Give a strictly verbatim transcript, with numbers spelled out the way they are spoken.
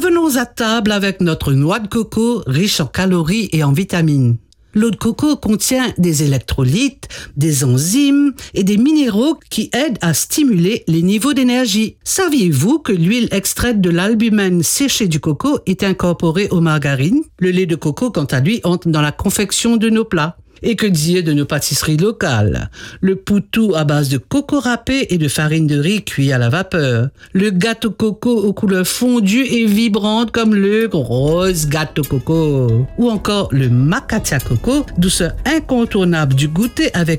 Revenons à table avec notre noix de coco riche en calories et en vitamines. L'eau de coco contient des électrolytes, des enzymes et des minéraux qui aident à stimuler les niveaux d'énergie. Saviez-vous que l'huile extraite de l'albumène séchée du coco est incorporée aux margarines? Le lait de coco, quant à lui, entre dans la confection de nos plats. Et que dire de nos pâtisseries locales? Le poutou à base de coco râpé et de farine de riz cuit à la vapeur. Le gâteau coco aux couleurs fondues et vibrantes comme le rose gâteau coco. Ou encore le macatia coco, douceur incontournable du goûter avec